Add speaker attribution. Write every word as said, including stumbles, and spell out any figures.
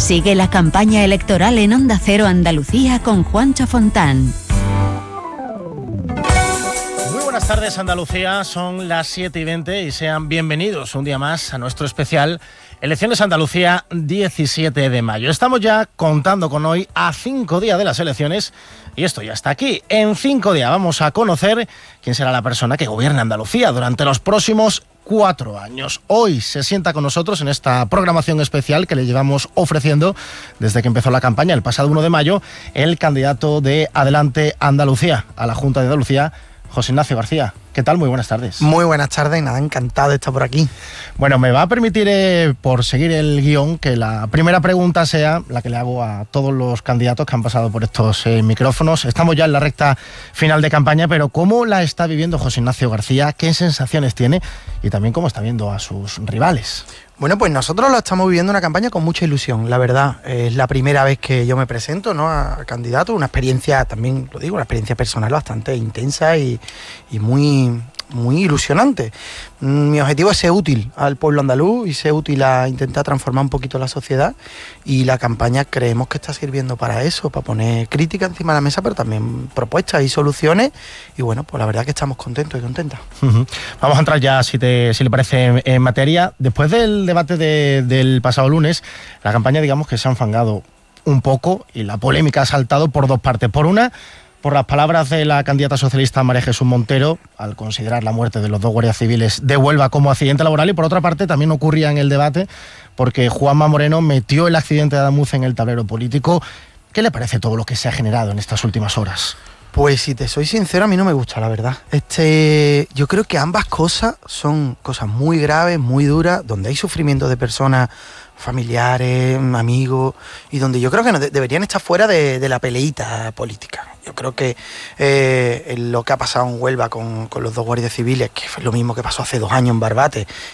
Speaker 1: Sigue la campaña electoral en Onda Cero Andalucía con Juancho Fontán.
Speaker 2: Buenas tardes, Andalucía, son las siete y veinte y sean bienvenidos un día más a nuestro especial Elecciones Andalucía diecisiete de mayo. Estamos ya contando con hoy a cinco días de las elecciones y esto ya está aquí. En cinco días vamos a conocer quién será la persona que gobierne Andalucía durante los próximos cuatro años. Hoy se sienta con nosotros en esta programación especial que le llevamos ofreciendo desde que empezó la campaña el pasado uno de mayo el candidato de Adelante Andalucía a la Junta de Andalucía, José Ignacio García. ¿Qué tal? Muy buenas tardes.
Speaker 3: Muy buenas tardes, nada, encantado de estar por aquí.
Speaker 2: Bueno, me va a permitir, eh, por seguir el guión, que la primera pregunta sea la que le hago a todos los candidatos que han pasado por estos eh, micrófonos. Estamos ya en la recta final de campaña, pero ¿cómo la está viviendo José Ignacio García? ¿Qué sensaciones tiene? Y también cómo está viendo a sus rivales.
Speaker 3: Bueno, pues nosotros lo estamos viviendo una campaña con mucha ilusión, la verdad. Es la primera vez que yo me presento, ¿no?, a candidato, una experiencia, también lo digo, una experiencia personal bastante intensa y, y muy, muy ilusionante. Mi objetivo es ser útil al pueblo andaluz y ser útil a intentar transformar un poquito la sociedad, y la campaña creemos que está sirviendo para eso, para poner crítica encima de la mesa, pero también propuestas y soluciones, y bueno, pues la verdad que estamos contentos y contentas.
Speaker 2: Uh-huh. Vamos a entrar ya, si, te, si le parece, en, en materia. Después del debate de, del pasado lunes, la campaña, digamos que se ha enfangado un poco y la polémica ha saltado por dos partes. Por una, por las palabras de la candidata socialista María Jesús Montero, al considerar la muerte de los dos guardias civiles de Huelva como accidente laboral, y por otra parte también ocurría en el debate porque Juanma Moreno metió el accidente de Adamuz en el tablero político. ¿Qué le parece todo lo que se ha generado en estas últimas horas?
Speaker 3: Pues si te soy sincero, a mí no me gusta, la verdad. Este, yo creo que ambas cosas son cosas muy graves, muy duras, donde hay sufrimiento de personas, familiares, amigos, y donde yo creo que no de- deberían estar fuera de, de la peleita política. Yo creo que eh, lo que ha pasado en Huelva con, con los dos guardias civiles, que fue lo mismo que pasó hace dos años en Barbate,